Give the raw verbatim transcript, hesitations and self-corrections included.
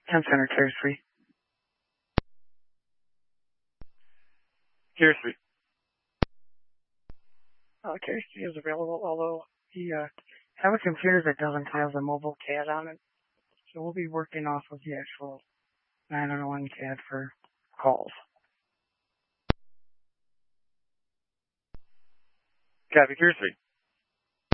ten Center Care Suite. Care Suite. Okay, he is available, although he uh, have a computer that doesn't have the mobile C A D on it. So we'll be working off of the actual nine one one C A D for calls. Copy, Care Suite.